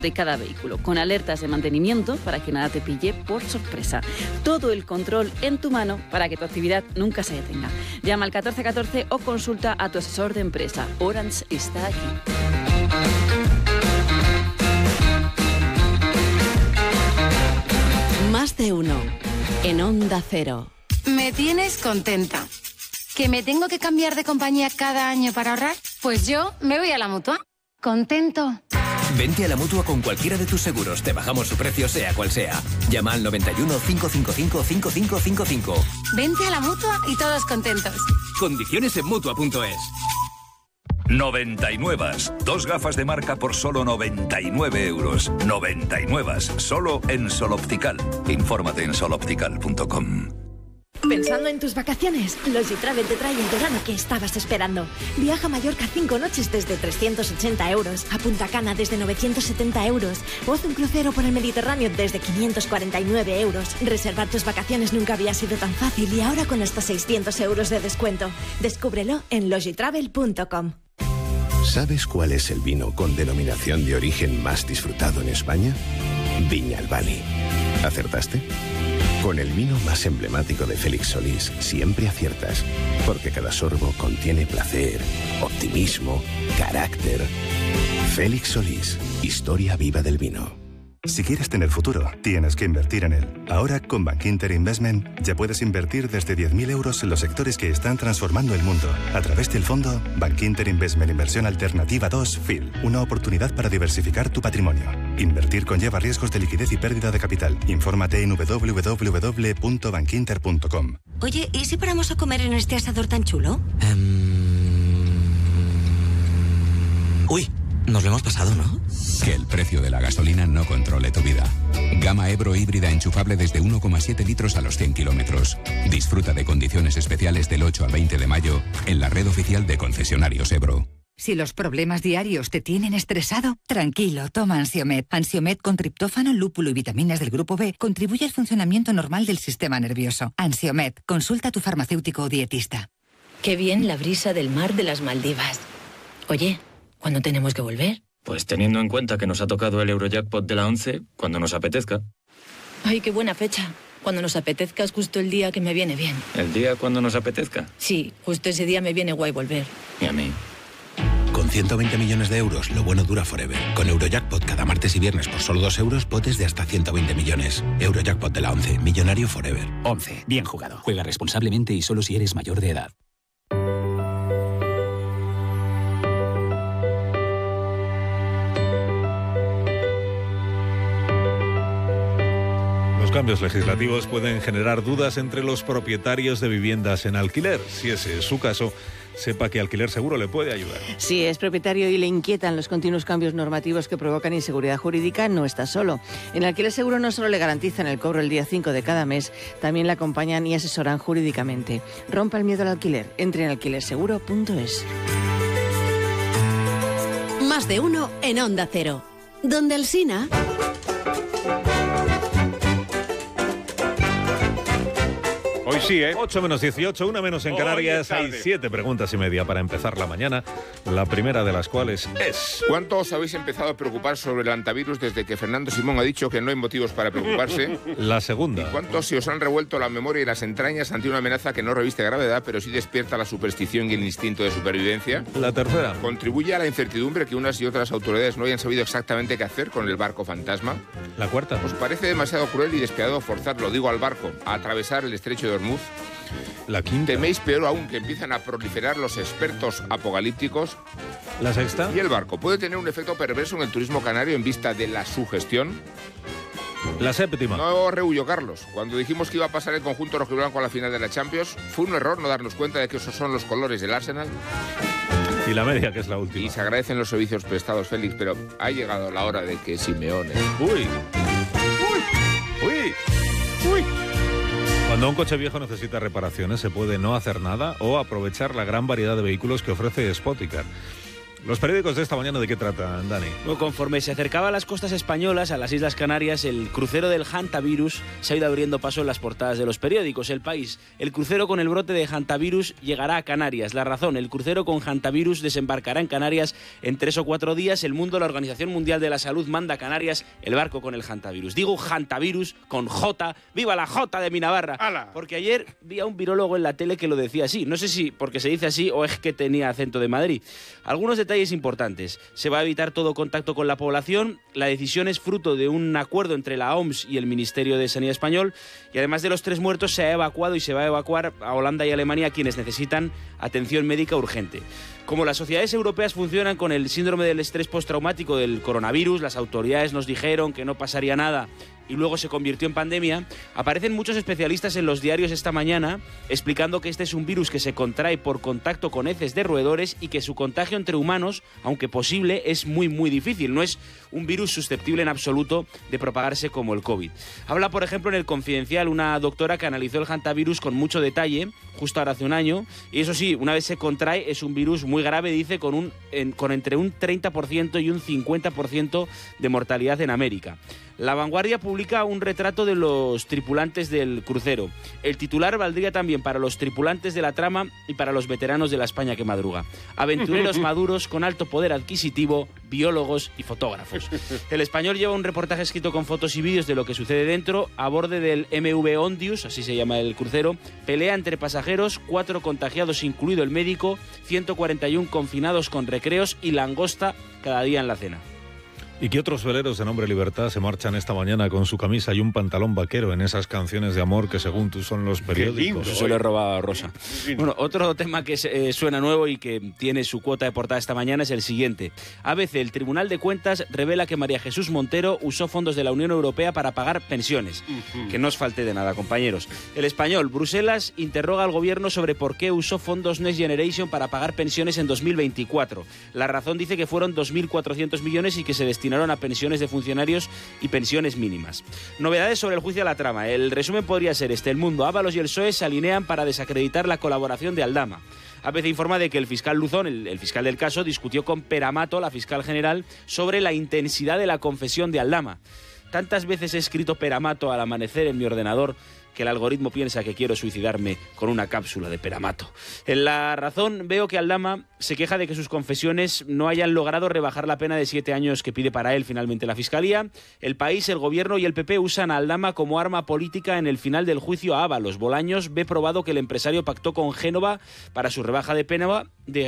de cada vehículo, con alertas de mantenimiento para que nada te pille por sorpresa. Todo el control en tu mano para que tu actividad nunca se detenga. Llama al 1414 o consulta a tu asesor de empresa. Orange está aquí. Más de uno en Onda Cero. Me tienes contenta. ¿Que me tengo que cambiar de compañía cada año para ahorrar? Pues yo me voy a la Mutua. Contento. Vente a la Mutua con cualquiera de tus seguros. Te bajamos su precio sea cual sea. Llama al 91 555 5555. Vente a la Mutua y todos contentos. Condiciones en Mutua.es. 99. 2 gafas de marca por solo 99 euros. 99. Solo en Sol Optical. Infórmate en soloptical.com. Pensando en tus vacaciones, Logitravel te trae el verano que estabas esperando. Viaja a Mallorca 5 noches desde 380 euros, a Punta Cana desde 970 euros, o haz un crucero por el Mediterráneo desde 549 euros. Reservar tus vacaciones nunca había sido tan fácil y ahora con hasta 600 euros de descuento. Descúbrelo en logitravel.com. ¿Sabes cuál es el vino con denominación de origen más disfrutado en España? Viña Albani. ¿Acertaste? Con el vino más emblemático de Félix Solís siempre aciertas, porque cada sorbo contiene placer, optimismo, carácter. Félix Solís, historia viva del vino. Si quieres tener futuro, tienes que invertir en él. Ahora, con Bankinter Investment, ya puedes invertir desde 10.000 euros en los sectores que están transformando el mundo. A través del fondo Bankinter Investment Inversión Alternativa 2 FIL. Una oportunidad para diversificar tu patrimonio. Invertir conlleva riesgos de liquidez y pérdida de capital. Infórmate en www.bankinter.com. Oye, ¿y si paramos a comer en este asador tan chulo? Uy, nos lo hemos pasado, ¿no? Que el precio de la gasolina no controle tu vida. Gama Ebro híbrida enchufable desde 1,7 litros a los 100 kilómetros. Disfruta de condiciones especiales del 8 al 20 de mayo en la red oficial de concesionarios Ebro. Si los problemas diarios te tienen estresado, tranquilo, toma Ansiomed. Ansiomed con triptófano, lúpulo y vitaminas del grupo B contribuye al funcionamiento normal del sistema nervioso. Ansiomed, consulta a tu farmacéutico o dietista. Qué bien la brisa del mar de las Maldivas. Oye, ¿cuándo tenemos que volver? Pues teniendo en cuenta que nos ha tocado el Eurojackpot de la 11, cuando nos apetezca. Ay, qué buena fecha. Cuando nos apetezca es justo el día que me viene bien. ¿El día cuando nos apetezca? Sí, justo ese día me viene guay volver. Y a mí. Con 120 millones de euros, lo bueno dura forever. Con Eurojackpot cada martes y viernes por solo 2 euros, potes de hasta 120 millones. Eurojackpot de la 11, millonario forever. 11, bien jugado. Juega responsablemente y solo si eres mayor de edad. Los cambios legislativos pueden generar dudas entre los propietarios de viviendas en alquiler. Si ese es su caso, sepa que Alquiler Seguro le puede ayudar. Si es propietario y le inquietan los continuos cambios normativos que provocan inseguridad jurídica, no está solo. En Alquiler Seguro no solo le garantizan el cobro el día 5 de cada mes, también le acompañan y asesoran jurídicamente. Rompa el miedo al alquiler. Entre en alquilerseguro.es. Más de uno en Onda Cero. Donde Alsina... Hoy sí, 8 menos 18, 1 menos en Canarias. Hay 7 preguntas y media para empezar la mañana. La primera de las cuales es... ¿Cuánto os habéis empezado a preocupar sobre el antivirus desde que Fernando Simón ha dicho que no hay motivos para preocuparse? La segunda. ¿Y cuánto se os han revuelto la memoria y las entrañas ante una amenaza que no reviste gravedad, pero sí despierta la superstición y el instinto de supervivencia? La tercera. ¿Contribuye a la incertidumbre que unas y otras autoridades no hayan sabido exactamente qué hacer con el barco fantasma? La cuarta. ¿Os parece demasiado cruel y despiadado forzar, lo digo al barco, a atravesar el estrecho de Hormuz? La quinta. ¿Teméis peor aún que empiezan a proliferar los expertos apocalípticos? La sexta. ¿Y el barco puede tener un efecto perverso en el turismo canario en vista de la sugestión? La séptima. No rehuyó Carlos. Cuando dijimos que iba a pasar el conjunto rojiblanco a la final de la Champions, ¿fue un error no darnos cuenta de que esos son los colores del Arsenal? Y la media, que es la última. Y se agradecen los servicios prestados, Félix, pero ha llegado la hora de que Simeone... ¡Uy! ¡Uy! ¡Uy! ¡Uy! Cuando un coche viejo necesita reparaciones, se puede no hacer nada o aprovechar la gran variedad de vehículos que ofrece Spoticar. ¿Los periódicos de esta mañana de qué tratan, Dani? Bueno, conforme se acercaba a las costas españolas, a las Islas Canarias, el crucero del hantavirus se ha ido abriendo paso en las portadas de los periódicos. El País: el crucero con el brote de hantavirus llegará a Canarias. La Razón: el crucero con hantavirus desembarcará en Canarias en 3 o 4 días. El Mundo: la Organización Mundial de la Salud manda a Canarias el barco con el hantavirus. Digo hantavirus con J. ¡Viva la J de mi Navarra! ¡Hala! Porque ayer vi a un virólogo en la tele que lo decía así. No sé si porque se dice así o es que tenía acento de Madrid. Algunos detalles importantes. Se va a evitar todo contacto con la población. La decisión es fruto de un acuerdo entre la OMS y el Ministerio de Sanidad español. Y además de los 3 muertos, se ha evacuado y se va a evacuar a Holanda y Alemania quienes necesitan atención médica urgente. Como las sociedades europeas funcionan con el síndrome del estrés postraumático del coronavirus, las autoridades nos dijeron que no pasaría nada y luego se convirtió en pandemia, aparecen muchos especialistas en los diarios esta mañana explicando que este es un virus que se contrae por contacto con heces de roedores y que su contagio entre humanos, aunque posible, es muy difícil. No es un virus susceptible en absoluto de propagarse como el COVID. Habla, por ejemplo, en El Confidencial una doctora que analizó el hantavirus con mucho detalle, justo ahora hace un año, y eso sí, una vez se contrae es un virus muy grave, dice, con entre un 30% y un 50% de mortalidad en América. La Vanguardia publica un retrato de los tripulantes del crucero. El titular valdría también para los tripulantes de la trama y para los veteranos de la España que madruga. Aventureros maduros con alto poder adquisitivo, biólogos y fotógrafos. El Español lleva un reportaje escrito con fotos y vídeos de lo que sucede dentro. A bordo del MV Ondius, así se llama el crucero, pelea entre pasajeros, 4 contagiados incluido el médico, 141 confinados con recreos y langosta cada día en la cena. ¿Y qué otros veleros de nombre Libertad se marchan esta mañana con su camisa y un pantalón vaquero en esas canciones de amor que según tú son los periódicos? Eso le roba a Rosa. Bueno, otro tema que suena nuevo y que tiene su cuota de portada esta mañana es el siguiente. ABC: el Tribunal de Cuentas revela que María Jesús Montero usó fondos de la Unión Europea para pagar pensiones. Que no os falte de nada, compañeros. El Español: Bruselas interroga al gobierno sobre por qué usó fondos Next Generation para pagar pensiones en 2024. La Razón dice que fueron 2.400 millones y que se destinaron a pensiones de funcionarios y pensiones mínimas. Novedades sobre el juicio a la trama. El resumen podría ser este: El Mundo: Ábalos y el PSOE se alinean para desacreditar la colaboración de Aldama. ABC informa de que el fiscal Luzón, el fiscal del caso, discutió con Pera-Mato, la fiscal general, sobre la intensidad de la confesión de Aldama. Tantas veces he escrito Pera-Mato al amanecer en mi ordenador que el algoritmo piensa que quiero suicidarme con una cápsula de Pera-Mato. En La Razón veo que Aldama se queja de que sus confesiones no hayan logrado rebajar la pena de 7 años que pide para él finalmente la Fiscalía. El País: el Gobierno y el PP usan a Aldama como arma política en el final del juicio a Ábalos. Bolaños ve probado que el empresario pactó con Génova para su rebaja de pena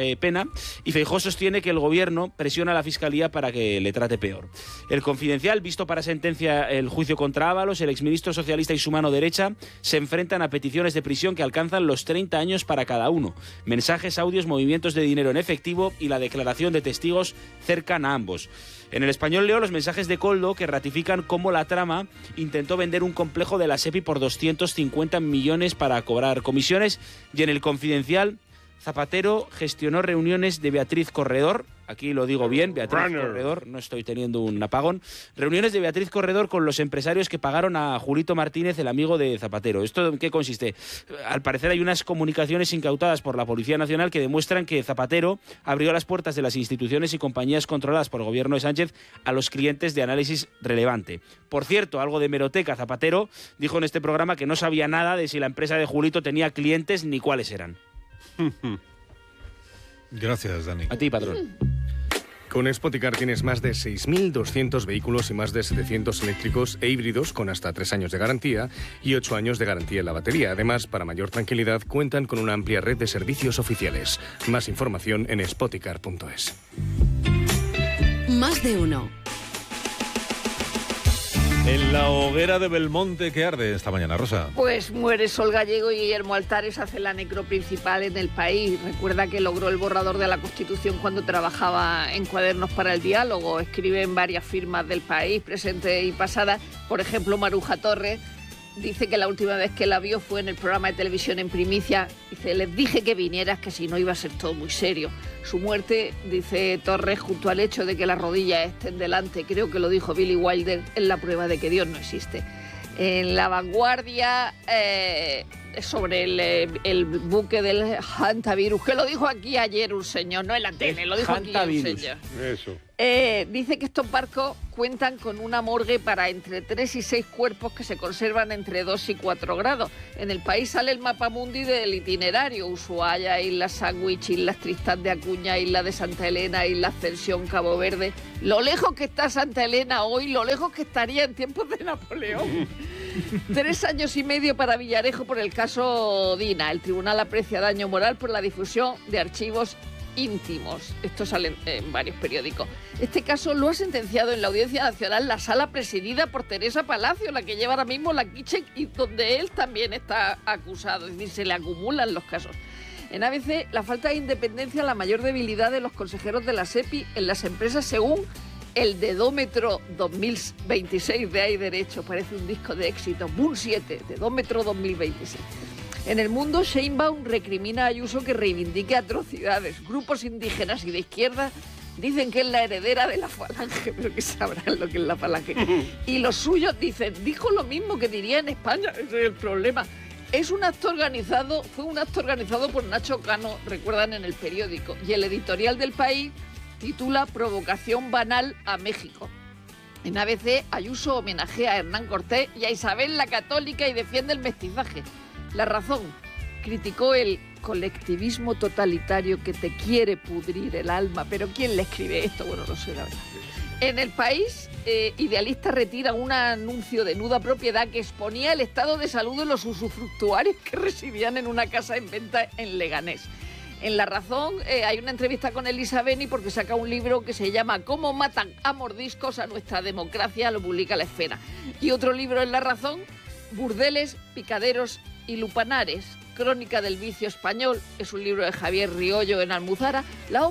y Feijóo sostiene que el Gobierno presiona a la Fiscalía para que le trate peor. El Confidencial: visto para sentencia el juicio contra Ábalos, el exministro socialista y su mano derecha se enfrentan a peticiones de prisión que alcanzan los 30 años para cada uno. Mensajes, audios, movimientos de dinero en efectivo y la declaración de testigos cercan a ambos. En El Español leo los mensajes de Koldo que ratifican cómo la trama intentó vender un complejo de la SEPI por 250 millones para cobrar comisiones. Y en El Confidencial: Zapatero gestionó reuniones de Beatriz Corredor. Aquí lo digo bien, Beatriz Corredor, no estoy teniendo un apagón. Reuniones de Beatriz Corredor con los empresarios que pagaron a Julito Martínez, el amigo de Zapatero. ¿Esto en qué consiste? Al parecer hay unas comunicaciones incautadas por la Policía Nacional que demuestran que Zapatero abrió las puertas de las instituciones y compañías controladas por el gobierno de Sánchez a los clientes de Análisis Relevante. Por cierto, algo de hemeroteca: Zapatero dijo en este programa que no sabía nada de si la empresa de Julito tenía clientes ni cuáles eran. Gracias, Dani. A ti, patrón. Con Spoticar tienes más de 6.200 vehículos y más de 700 eléctricos e híbridos con hasta 3 años de garantía y 8 años de garantía en la batería. Además, para mayor tranquilidad, cuentan con una amplia red de servicios oficiales. Más información en spoticar.es. Más de uno. En la hoguera de Belmonte, ¿qué arde esta mañana, Rosa? Pues muere Sol Gallego y Guillermo Altares hace la necro principal en El País. Recuerda que logró el borrador de la Constitución cuando trabajaba en Cuadernos para el Diálogo. Escribe en varias firmas del País, presente y pasada. Por ejemplo, Maruja Torres dice que la última vez que la vio fue en el programa de televisión En Primicia. Dice: les dije que vinieras, que si no iba a ser todo muy serio. Su muerte, dice Torres, junto al hecho de que las rodillas estén delante, creo que lo dijo Billy Wilder, es la prueba de que Dios no existe. En La Vanguardia sobre el buque del hantavirus, que lo dijo aquí ayer un señor, no en la tele, lo dijo aquí un señor. Eso. Dice que estos barcos cuentan con una morgue para entre 3 y 6 cuerpos que se conservan entre 2 y 4 grados. En el país sale el mapamundi del itinerario: Ushuaia, Islas Sandwich, Islas Tristán de Acuña, Isla de Santa Elena, Isla Ascensión, Cabo Verde. Lo lejos que está Santa Elena hoy, lo lejos que estaría en tiempos de Napoleón. 3 años y medio para Villarejo por el caso Dina. El tribunal aprecia daño moral por la difusión de archivos íntimos. Esto sale en varios periódicos. Este caso lo ha sentenciado en la Audiencia Nacional la sala presidida por Teresa Palacio, la que lleva ahora mismo la quiche, y donde él también está acusado. Es decir, se le acumulan los casos. En ABC, la falta de independencia es la mayor debilidad de los consejeros de la SEPI en las empresas, según el Dedómetro 2026 de Hay Derecho. Parece un disco de éxito. Boom 7, Dedómetro 2026. En El Mundo, Sheinbaum recrimina a Ayuso que reivindique atrocidades. Grupos indígenas y de izquierda dicen que es la heredera de la Falange, pero que sabrán lo que es la Falange. Y los suyos dicen, dijo lo mismo que diría en España, ese es el problema. Fue un acto organizado por Nacho Cano, recuerdan, en el periódico. Y el editorial del País titula Provocación banal a México. En ABC, Ayuso homenajea a Hernán Cortés y a Isabel la Católica y defiende el mestizaje. La Razón criticó el colectivismo totalitario que te quiere pudrir el alma. ¿Pero quién le escribe esto? Bueno, no sé, la verdad. En El País, Idealista retira un anuncio de nuda propiedad que exponía el estado de salud de los usufructuarios que residían en una casa en venta en Leganés. En La Razón hay una entrevista con Elisa Beni porque saca un libro que se llama ¿Cómo matan a mordiscos a nuestra democracia?, lo publica La Esfera. Y otro libro en La Razón, Burdeles, Picaderos y Lupanares, Crónica del vicio español, es un libro de Javier Riollo en Almuzara. La